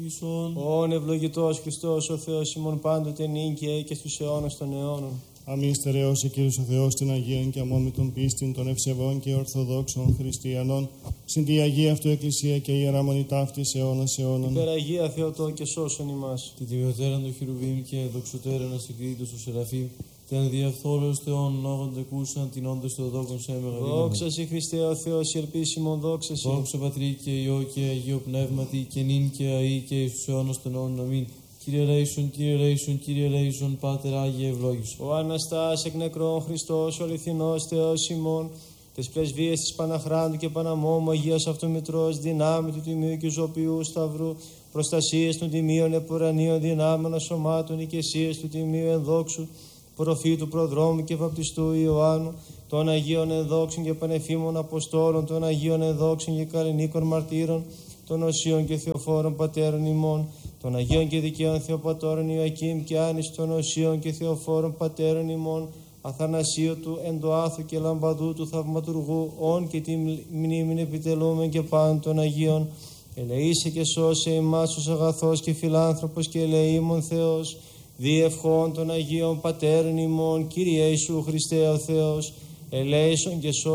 ευλόγησον. Ον ευλογητός Χριστός ο Θεός ημών πάντοτε νύν και στους αιώνας των αιώνων. Αμήν στερεώσει Κύριος ο Θεός την Αγίαν και αμόμητον πίστην των ευσεβών και ορθοδόξων χριστιανών, συν τη Αγία Αυτού Εκκλησία και Ιερά Μονή ταύτης αιώνας αιώνων. Υπεραγία Θεοτό και σώσον ημάς. Τη τιμιωτέραν του Χερουβίμ και δοξωτέραν ασυγκρίτως του Σεραφείμ, την διαφθόρος Θεών λόγονται κούσαν την όντως Θεοδόκον σε μεγαλύναμεν. Δόξα σοι Χριστέ ο Θεός, η ελπίσιμον δόξα σοι. Δόξα Πατρί και Υιό και Αγίο Πνεύματι και νυν και αεί και εις τους αιώνας των αιώνων. Αμήν. Κύριε ελέησον, Κύριε ελέησον, Κύριε ελέησον, Πάτερ Άγιε ευλόγησον. Ο Αναστάς εκ νεκρών Χριστός, ο αληθινός Θεός ημών, τις πρεσβείες της Παναχράντου και Παναμόμου Αγίας Αυτομητρός, δυνάμει του Τιμίου και Ζωπιού Σταυρού, προστασίες των Τιμίων επουρανίων δυνάμεων σωμάτων, οικεσίες του Τιμίου ενδόξου, προφήτου προδρόμου και βαπτιστού Ιωάννου, των Αγίων ενδόξων και πανεφήμων Αποστόλων, των Αγίων ενδόξων και καλλινίκων μαρτύρων, των Οσίων και Θεοφόρων Πατέρων ημών, των Αγίων και Δικαίων Θεοπατώρων Ιωακήμ και Άνης, των Οσίων και Θεοφόρων Πατέρων ημών, Αθανασίου του Εντοάθου και Λαμπαδού του Θαυματουργού, όν και τη μνήμην επιτελούμεν και πάντων των Αγίων. Ελεήσε και σώσε ημάς ως αγαθός και φιλάνθρωπος και ελεήμων Θεός, διευχών των Αγίων Πατέρων ημών, Κύριε Ιησού Χριστέ ο Θεός, ελέησον και σώσε.